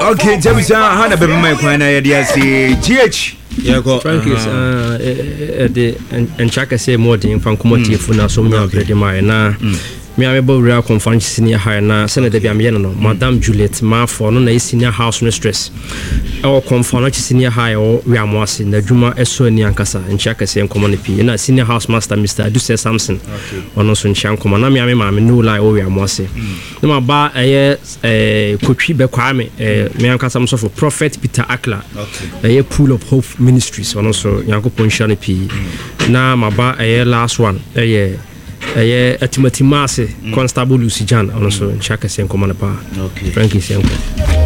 Okay, James, how na be my kwana ya dia si GH. Frankly, and Chaka say more than from commodity for now, so me already my na. Me able real conference senior high na Senator Biamiano, Madame Juliet Ma for no senior house mistress. Our conference senior high or Riamwas in the Juma Esoni Ankasa and Chaka say community. And senior house master Mr. Duce Samson on also in Shankomana. Me mamma no lie or Riamwase. No ma ba a Kochi Bekwame, me Ankasa for Prophet Peter Akla, a pool of hope ministries on also Yanko Ponchani P. Na ma ba a last one, Timothy Massey, Constable Lucy Jan, also in Chaka Sen Commander. Okay, Frankie Senko.